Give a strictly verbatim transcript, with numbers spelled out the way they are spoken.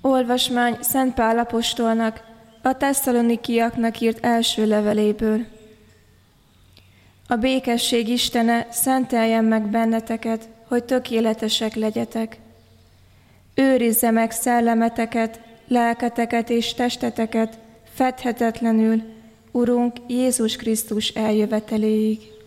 Olvasmány Szent Pál apostolnak, a tesszalonikiaknak írt első leveléből. A békesség Istene szenteljen meg benneteket, hogy tökéletesek legyetek. Őrizze meg szellemeteket, lelketeket és testeteket fedhetetlenül Urunk Jézus Krisztus eljöveteléig.